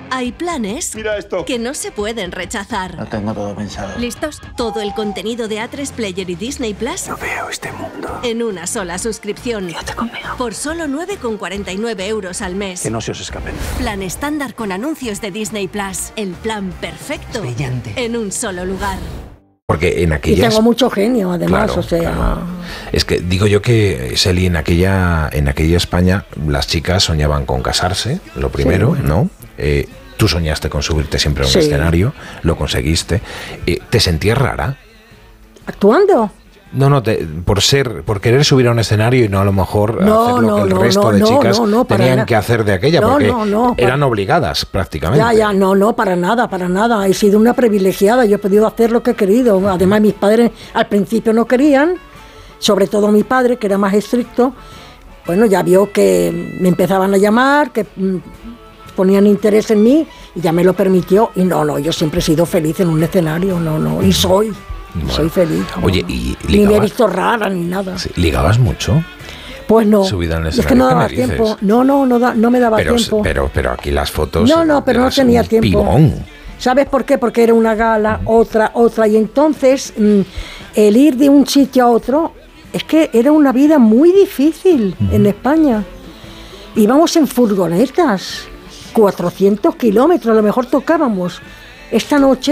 Hay planes Mira esto. que no se pueden rechazar. Lo tengo todo pensado. ¿Listos? Todo el contenido de A3 Player y Disney Plus No veo este mundo. en una sola suscripción. Quédate conmigo. Por solo 9,49 euros al mes. Que no se os escapen. Plan estándar con anuncios de Disney Plus. El plan perfecto. Brillante. En un solo lugar. Porque en Y aquellas... tengo mucho genio, además, Claro, o sea... claro. Es que digo yo que, Sely, en aquella España las chicas soñaban con casarse, lo primero, Sí. ¿no? Tú soñaste con subirte siempre a un Sí. escenario, lo conseguiste. ¿Te sentías rara? ¿Actuando? No, por querer subir a un escenario y no a lo mejor No, hacer lo que el no, resto no, de no, chicas no, para tenían nada. que hacer de aquella, No, porque no, eran obligadas prácticamente. No, para nada. He sido una privilegiada, yo he podido hacer lo que he querido. Además, mis padres al principio no querían, sobre todo mi padre, que era más estricto. Bueno, ya vio que me empezaban a llamar, que ponían interés en mí, y ya me lo permitió. Y no, yo siempre he sido feliz en un escenario, y soy. Bueno. Soy feliz. Oye, ¿y ni me he ligabas? visto rara ni nada. Sí, ¿ligabas mucho? Pues no. Subida en el Es que no escenario, daba ¿qué me dices? tiempo. No me daba tiempo. Pero aquí las fotos... No, pero no eras tenía un tiempo. pibón. ¿Sabes por qué? Porque era una gala, otra, y entonces el ir de un sitio a otro, es que era una vida muy difícil en España. Íbamos en furgonetas, 400 kilómetros, a lo mejor tocábamos. Esta noche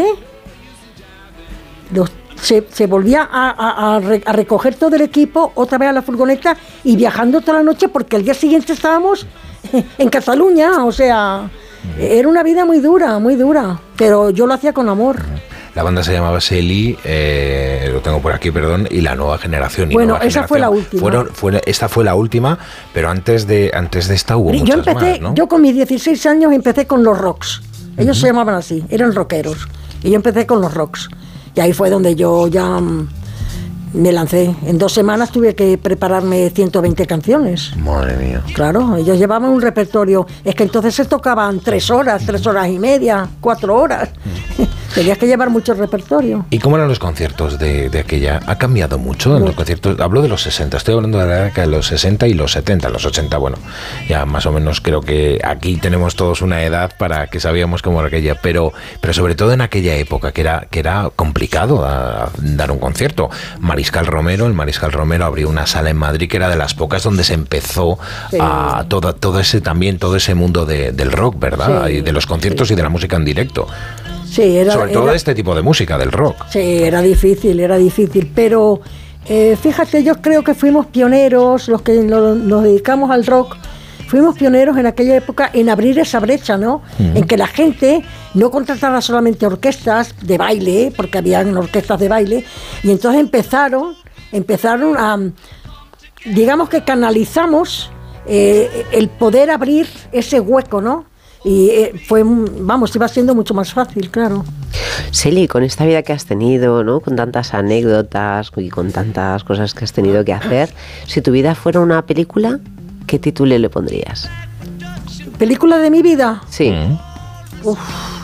se volvía a recoger todo el equipo, otra vez a la furgoneta, y viajando toda la noche, porque al día siguiente estábamos en Cataluña, o sea... Era una vida muy dura, pero yo lo hacía con amor. La banda se llamaba Sely, lo tengo por aquí, perdón, y La Nueva Generación. Bueno, Nueva esa fue la última. Esta fue la última, pero antes de esta hubo muchas más, ¿no? Yo con mis 16 años empecé con los rocks. Ellos se llamaban así, eran rockeros. Y yo empecé con los rocks. Y ahí fue donde yo ya me lancé. En 2 semanas tuve que prepararme 120 canciones. Madre mía. Claro, ellos llevaban un repertorio. Es que entonces se tocaban 3 horas, 3 horas y media, 4 horas. Tenías que llevar mucho repertorio. ¿Y cómo eran los conciertos de aquella? ¿Ha cambiado mucho en los conciertos? Hablo de los 60, estoy hablando de la década de los 60 y los 70. Los 80, bueno, ya más o menos creo que aquí tenemos todos una edad para que sabíamos cómo era aquella, pero sobre todo en aquella época que era complicado dar un concierto. El Mariscal Romero abrió una sala en Madrid que era de las pocas donde se empezó a todo ese mundo del rock, ¿verdad? Sí, y de los conciertos y de la música en directo. Sí, Sobre todo de este tipo de música, del rock. Sí, era difícil, pero fíjate, yo creo que fuimos pioneros, los que nos dedicamos al rock, fuimos pioneros en aquella época en abrir esa brecha, ¿no? En que la gente no contratara solamente orquestas de baile, porque habían orquestas de baile, y entonces empezaron a, digamos que canalizamos el poder abrir ese hueco, ¿no? Y iba siendo mucho más fácil, claro. Sely, con esta vida que has tenido, ¿no? Con tantas anécdotas y con tantas cosas que has tenido que hacer, si tu vida fuera una película, ¿qué título le pondrías? ¿Película de mi vida? Sí. Uf,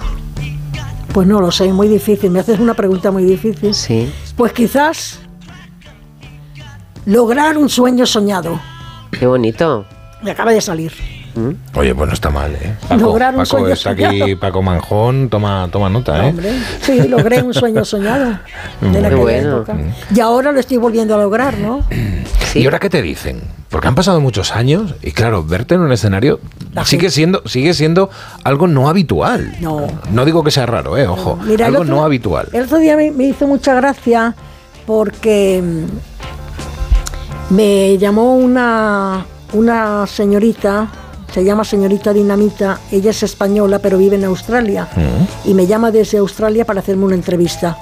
pues no lo sé, muy difícil. Me haces una pregunta muy difícil. Sí. Pues quizás lograr un sueño soñado. Qué bonito. Me acaba de salir. Oye, pues no está mal, ¿eh? Lograr un sueño está aquí soñado. Paco Manjón, toma nota, ¿eh? Hombre, sí, logré un sueño soñado de Muy aquella bueno. época. Y ahora lo estoy volviendo a lograr, ¿no? Sí. ¿Y ahora qué te dicen? Porque han pasado muchos años y claro, verte en un escenario sigue siendo algo no habitual. No digo que sea raro, ojo, Mira, algo no habitual. El otro día me hizo mucha gracia porque me llamó una señorita, se llama señorita Dinamita, ella es española pero vive en Australia, y me llama desde Australia para hacerme una entrevista.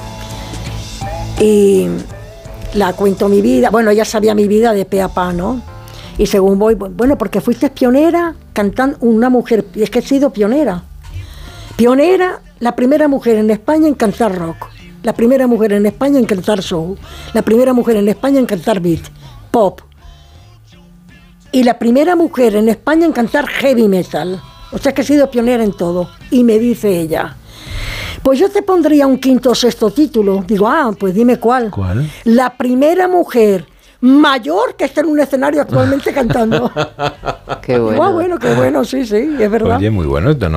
Y la cuento mi vida, bueno, ella sabía mi vida de pe a pa, ¿no? Y según voy, bueno, porque fuiste pionera cantando, una mujer, y es que he sido pionera, la primera mujer en España en cantar rock, la primera mujer en España en cantar soul, la primera mujer en España en cantar beat, pop, y la primera mujer en España en cantar heavy metal. O sea que he sido pionera en todo. Y me dice ella, pues yo te pondría un 5º o 6º título. Digo, pues dime cuál. ¿Cuál? La primera mujer mayor que está en un escenario actualmente cantando. Qué bueno. Qué bueno, sí, es verdad. Oye, muy bueno.